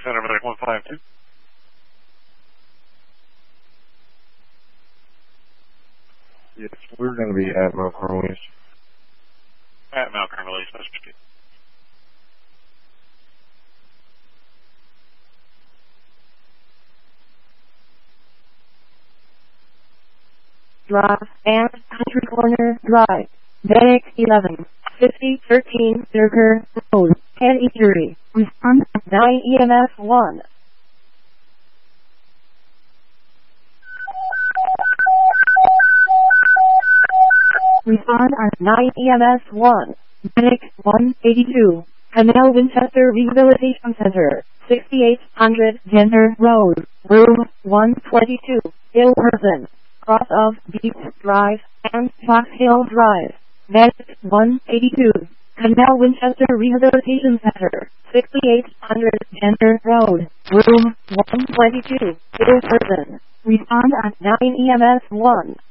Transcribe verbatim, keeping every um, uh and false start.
Center, Medic one five two. Yes, we're going to be at Mount Carmel East. At Mount Carmel East, Mister Steve. Drive and Country Corner Drive. Medic eleven fifty thirteen Zerker Road. Head Eatery. Respond nine E M S one. Respond on nine E M S one. Medic one eighty-two. Canal Winchester Rehabilitation Center. sixty-eight hundred Jenner Road. Room one twenty-two. Ill person. Cross of Beach Drive and Fox Hill Drive. Medic one eighty-two. Canal Winchester Rehabilitation Center. sixty-eight hundred Jenner Road. Room one twenty-two. Ill person. Respond at nine E M S one.